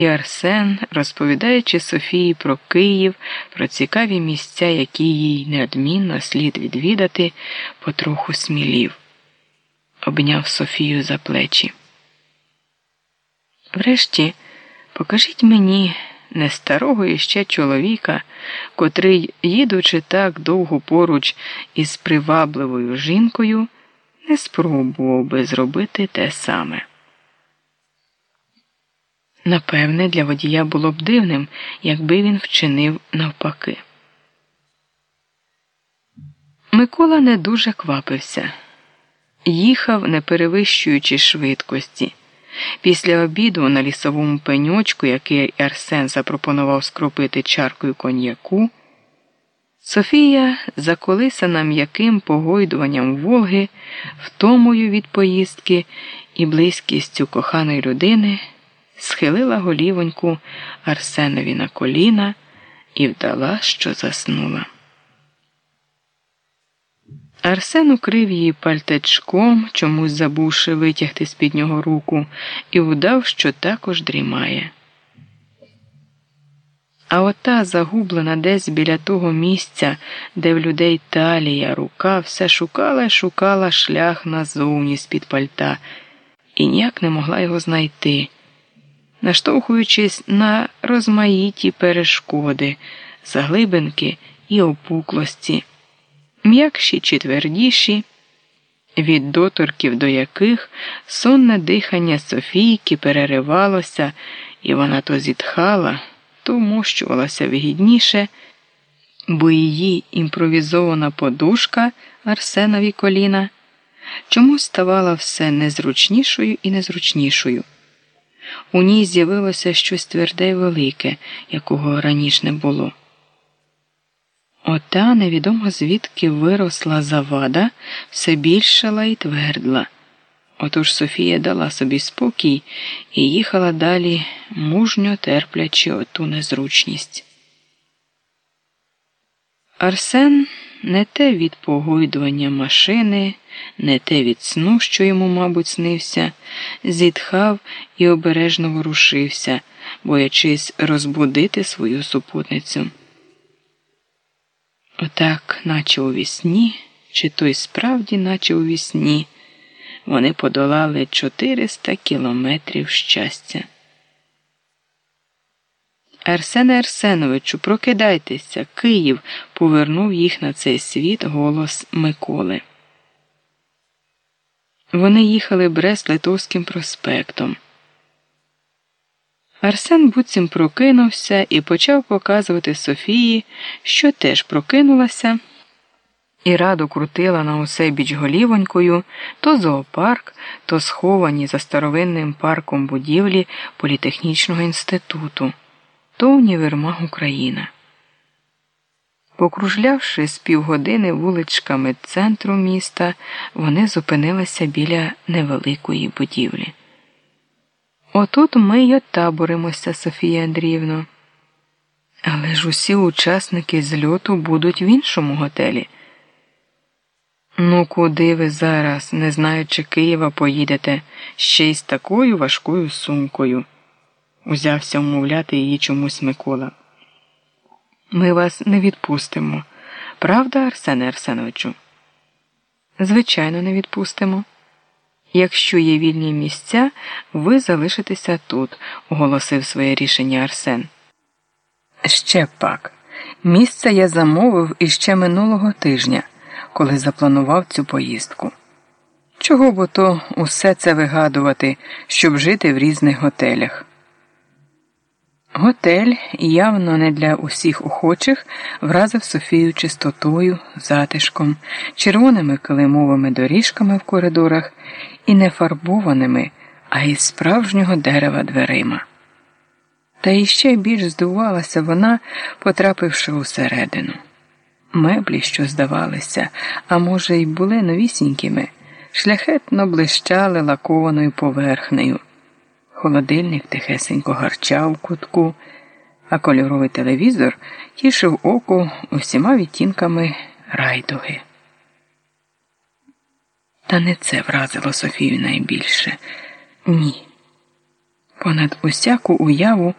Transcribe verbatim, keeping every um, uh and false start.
І Арсен, розповідаючи Софії про Київ, про цікаві місця, які їй неодмінно слід відвідати, потроху смілів. Обняв Софію за плечі. Врешті, покажіть мені не старого іще чоловіка, котрий, їдучи так довго поруч із привабливою жінкою, не спробував би зробити те саме. Напевне, для водія було б дивним, якби він вчинив навпаки. Микола не дуже квапився. Їхав, не перевищуючи швидкості. Після обіду на лісовому пеньочку, який Арсен запропонував скропити чаркою коньяку, Софія, заколисана м'яким погойдуванням Волги, втомою від поїздки і близькістю коханої людини, схилила голівоньку Арсенові на коліна і вдала, що заснула. Арсен укрив її пальтечком, чомусь забувши витягти з-під нього руку, і вдав, що також дрімає. А ота, загублена десь біля того місця, де в людей талія, рука, все шукала й шукала шлях назовні з-під пальта, і ніяк не могла його знайти, наштовхуючись на розмаїті перешкоди, заглибинки і опуклості, м'якші чи твердіші, від доторків до яких сонне дихання Софійки переривалося, і вона то зітхала, то вмощувалася вигідніше, бо її імпровізована подушка Арсенові коліна чомусь ставала все незручнішою і незручнішою. У ній з'явилося щось тверде й велике, якого раніше не було. Ота невідомо звідки виросла завада, все більшала і твердла. Отож Софія дала собі спокій і їхала далі, мужньо терплячи оту незручність. Арсен не те від погойдування машини, не те від сну, що йому, мабуть, снився, зітхав і обережно ворушився, боячись розбудити свою супутницю. Отак, наче у вісні, чи то й справді, наче у вісні, вони подолали чотириста кілометрів щастя. «Арсене Арсеновичу, прокидайтеся, Київ!» – повернув їх на цей світ голос Миколи. Вони їхали Брест-Литовським проспектом. Арсен буцім прокинувся і почав показувати Софії, що теж прокинулася і радо крутила на усе біч голівонькою то зоопарк, то сховані за старовинним парком будівлі Політехнічного інституту, то універмаг «Україна». Покружлявши з півгодини вуличками центру міста, вони зупинилися біля невеликої будівлі. «Отут ми й отаборимося, Софія Андріївно. Але ж усі учасники зльоту будуть в іншому готелі». «Ну куди ви зараз, не знаючи Києва, поїдете, ще й з такою важкою сумкою?» Узявся умовляти її чомусь Микола. «Ми вас не відпустимо. Правда, Арсене Арсеновичу?» «Звичайно, не відпустимо. Якщо є вільні місця, ви залишитеся тут», – оголосив своє рішення Арсен. «Ще пак. Місце я замовив іще минулого тижня, коли запланував цю поїздку. Чого б ото усе це вигадувати, щоб жити в різних готелях?» Готель, явно не для усіх охочих, вразив Софію чистотою, затишком, червоними килимовими доріжками в коридорах і не фарбованими, а із справжнього дерева дверима. Та іще більш здивувалася вона, потрапивши усередину. Меблі, що здавалися, а може й були новісінькими, шляхетно блищали лакованою поверхнею. Холодильник тихесенько гарчав у кутку, а кольоровий телевізор тішив око усіма відтінками райдуги. Та не це вразило Софію найбільше. Ні. Понад усяку уяву